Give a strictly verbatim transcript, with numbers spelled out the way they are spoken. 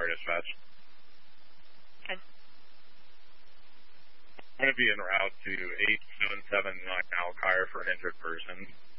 dispatch. Okay. I'm going to be en route to eight seven seven nine Alkire for an injured person.